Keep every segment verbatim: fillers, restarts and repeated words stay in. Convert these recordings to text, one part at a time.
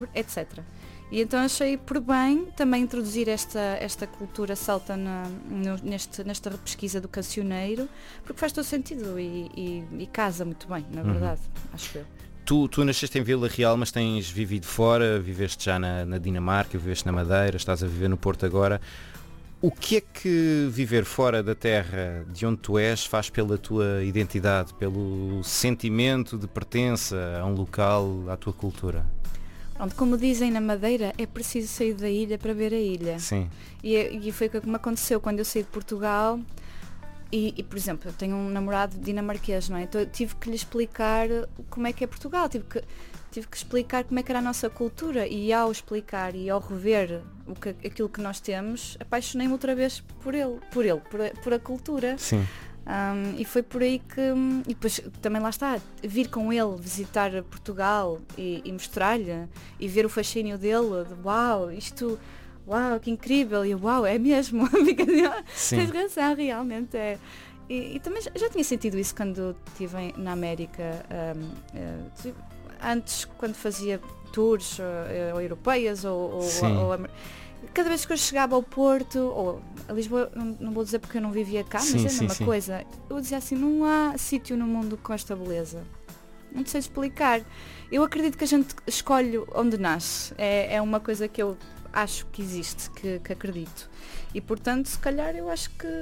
etcétera. E então achei por bem também introduzir esta, esta cultura celta na, no, neste, nesta pesquisa do cancioneiro, porque faz todo sentido e, e, e casa muito bem, na verdade, uhum. acho eu. Tu, tu nasceste em Vila Real, mas tens vivido fora, viveste já na, na Dinamarca, viveste na Madeira, estás a viver no Porto agora. O que é que viver fora da terra de onde tu és faz pela tua identidade, pelo sentimento de pertença a um local, à tua cultura? Pronto, como dizem na Madeira, é preciso sair da ilha para ver a ilha. Sim. E, e foi o que me aconteceu quando eu saí de Portugal. E, e, por exemplo, eu tenho um namorado dinamarquês, não é? Então eu tive que lhe explicar como é que é Portugal, tive que, tive que explicar como é que era a nossa cultura e ao explicar e ao rever o que, aquilo que nós temos, apaixonei-me outra vez por ele, por ele, por a, por a cultura. Sim. Um, e foi por aí que, e depois também lá está, vir com ele visitar Portugal e, e mostrar-lhe e ver o fascínio dele, de uau, isto, uau, que incrível, e uau, é mesmo, tens razão, realmente é. E, e também já, já tinha sentido isso quando estive na América, um, uh, antes quando fazia tours uh, europeias ou, ou, ou, ou cada vez que eu chegava ao Porto, ou a Lisboa, não, não vou dizer porque eu não vivia cá, sim, mas é a sim, mesma sim. coisa. Eu dizia assim, não há sítio no mundo com esta beleza. Não sei explicar. Eu acredito que a gente escolhe onde nasce. É, é uma coisa que eu acho que existe, que, que acredito. E portanto, se calhar eu acho que,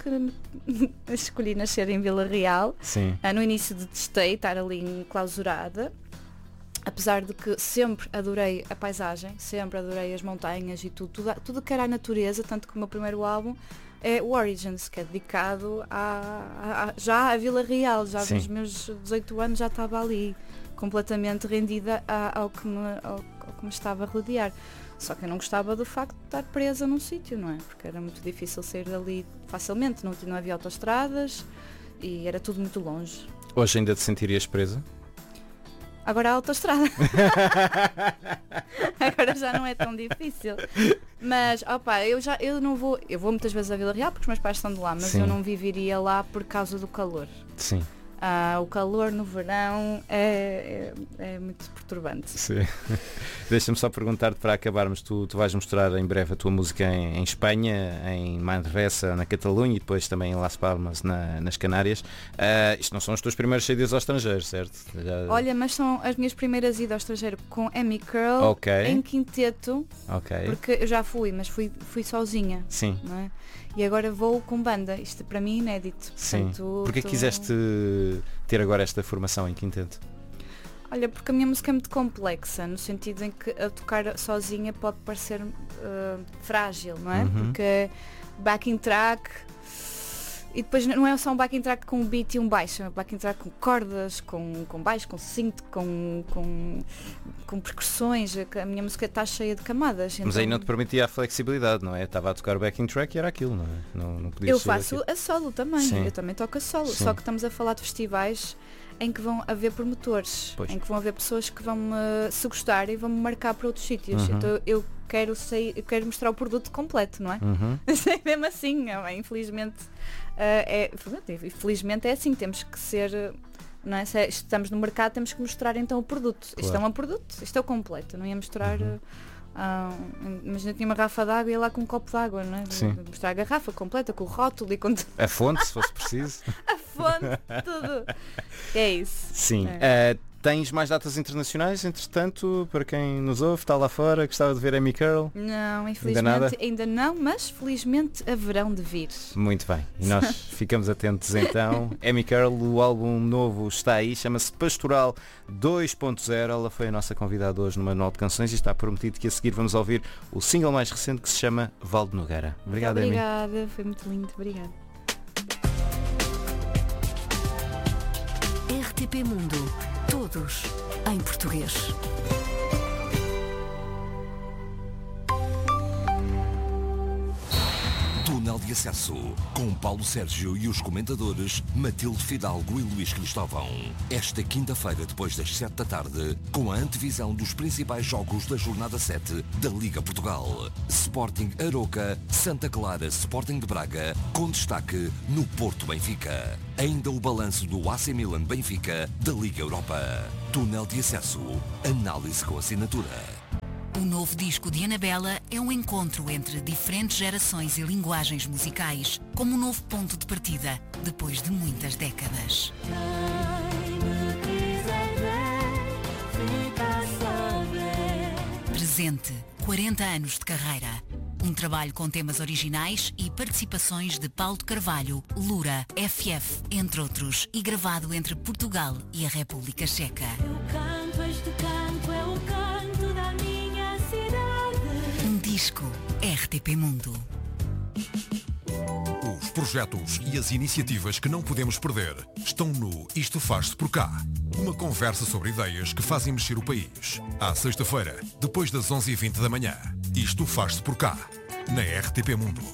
que escolhi nascer em Vila Real. Sim. No início detestei estar ali enclausurada. Apesar de que sempre adorei a paisagem, sempre adorei as montanhas e tudo, tudo, tudo que era a natureza, tanto que o meu primeiro álbum é o Origins, que é dedicado a, a, já à Vila Real, já Sim. nos meus dezoito anos já estava ali, completamente rendida a, ao, que me, ao, ao que me estava a rodear. Só que eu não gostava do facto de estar presa num sítio, não é? Porque era muito difícil sair dali facilmente, não, não havia autoestradas e era tudo muito longe. Hoje ainda te sentirias presa? Agora a autoestrada. Agora já não é tão difícil. Mas, opa, eu já eu não vou. Eu vou muitas vezes a Vila Real porque os meus pais estão de lá, mas Sim. eu não viveria lá por causa do calor. Sim. Ah, o calor no verão é, é, é muito perturbante. Sim. Deixa-me só perguntar-te para acabarmos, tu, tu vais mostrar em breve a tua música em, em Espanha, em Manresa, na Catalunha, e depois também em Las Palmas, na, nas Canárias. Uh, isto não são as tuas primeiras saídas ao estrangeiro, certo? Já... Olha, mas são as minhas primeiras idas ao estrangeiro com Amy Curl, okay. em quinteto, okay. porque eu já fui, mas fui, fui sozinha. Sim. Não é? E agora vou com banda, isto para mim é inédito. Sim. Portanto, Porquê tô... quiseste ter agora esta formação em quinteto? Olha, porque a minha música é muito complexa, no sentido em que a tocar sozinha pode parecer uh, frágil, não é? Uhum. Porque backing track, e depois não é só um backing track com um beat e um baixo, é um backing track com cordas, com, com baixo, com cinto, com, com, com percussões, a minha música está cheia de camadas. Mas então... aí não te permitia a flexibilidade, não é? Estava a tocar o backing track e era aquilo, não é? Não, não eu faço aquilo. A solo também, Sim. eu também toco a solo, Sim. só que estamos a falar de festivais em que vão haver promotores, pois. Em que vão haver pessoas que vão me, se gostarem, vão me marcar para outros sítios. Uhum. Então eu quero sair, eu quero mostrar o produto completo, não é? Uhum. Mesmo assim, não é? Infelizmente, uh, é, infelizmente é assim, temos que ser, não é? Se estamos no mercado, temos que mostrar então o produto. Claro. Isto é um produto, isto é o completo, não ia mostrar. Uhum. Uh, imagina que tinha uma garrafa de água e ia lá com um copo de água, não é? Sim. Mostrar a garrafa completa, com o rótulo e com a fonte, se fosse preciso. A fonte, tudo. É isso. Sim. É. Uh, tens mais datas internacionais, entretanto, para quem nos ouve, está lá fora, gostava de ver Amy Curl? Não, infelizmente ainda, ainda não, mas felizmente haverão de vir. Muito bem. E nós ficamos atentos então. Amy Curl, o álbum novo está aí, chama-se Pastoral dois ponto zero. Ela foi a nossa convidada hoje no Manual de Canções e está prometido que a seguir vamos ouvir o single mais recente que se chama Valde Nogueira. Obrigado, Amy. Obrigada, foi muito lindo. Obrigada. R T P Mundo. Todos em português. Túnel de Acesso, com Paulo Sérgio e os comentadores Matilde Fidalgo e Luís Cristóvão. Esta quinta-feira, depois das sete da tarde, com a antevisão dos principais jogos da jornada sete da Liga Portugal. Sporting Aroca, Santa Clara, Sporting de Braga, com destaque no Porto Benfica. Ainda o balanço do A C Milan Benfica da Liga Europa. Túnel de Acesso, análise com assinatura. O novo disco de Anabela é um encontro entre diferentes gerações e linguagens musicais, como um novo ponto de partida, depois de muitas décadas. Presente, quarenta anos de carreira. Um trabalho com temas originais e participações de Paulo de Carvalho, Lura, F F, entre outros, e gravado entre Portugal e a República Checa. Eu canto este canto, é o canto da minha cidade. Um disco R T P Mundo. Os projetos e as iniciativas que não podemos perder estão no Isto Faz-se por Cá. Uma conversa sobre ideias que fazem mexer o país. À sexta-feira, depois das onze e vinte da manhã. Isto Faz-se por Cá, na R T P Mundo.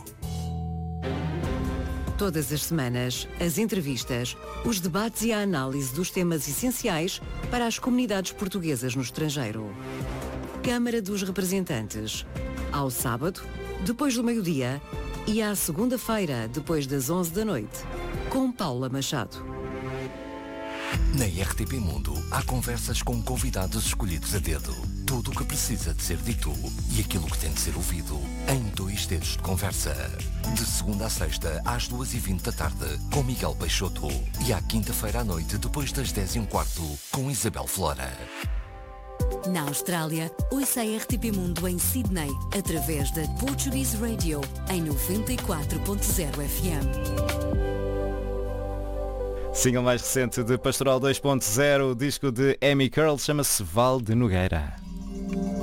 Todas as semanas, as entrevistas, os debates e a análise dos temas essenciais para as comunidades portuguesas no estrangeiro. Câmara dos Representantes. Ao sábado, depois do meio-dia, e à segunda-feira, depois das onze da noite, com Paula Machado. Na R T P Mundo há conversas com convidados escolhidos a dedo. Tudo o que precisa de ser dito e aquilo que tem de ser ouvido em dois dedos de conversa. De segunda a sexta, às duas e vinte da tarde, com Miguel Peixoto. E à quinta-feira à noite, depois das dez e um quarto, com Isabel Flora. Na Austrália, ouça a R T P Mundo em Sydney, através da Portuguese Radio, em noventa e quatro ponto zero F M. Single mais recente de Pastoral dois ponto zero, o disco de Amy Curl chama-se Val de Nogueira.